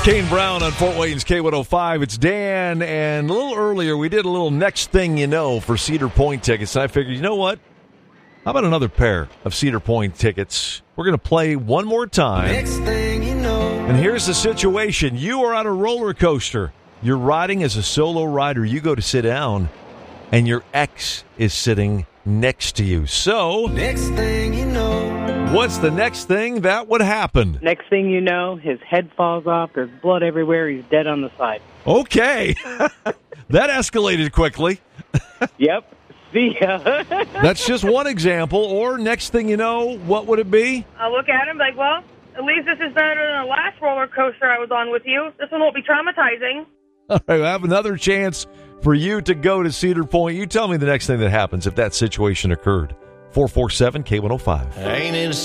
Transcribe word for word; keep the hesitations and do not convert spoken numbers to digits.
Kane Brown on Fort Wayne's K one oh five. It's Dan, and a little earlier we did a little next thing you know for Cedar Point tickets, and I figured, you know what? How about another pair of Cedar Point tickets? We're going to play one more time. Next thing you know. And here's the situation. You are on a roller coaster. You're riding as a solo rider. You go to sit down, and your ex is sitting next to you. So, Next thing you know. what's the next thing that would happen? Next thing you know, his head falls off. There's blood everywhere. He's dead on the side. Okay. That escalated quickly. Yep. See ya. That's just one example. Or next thing you know, what would it be? I'll look at him like, well, at least this is better than the last roller coaster I was on with you. This one won't be traumatizing. All right, I have another chance for you to go to Cedar Point. You tell me the next thing that happens if that situation occurred. four four seven K one oh five. Ain't it a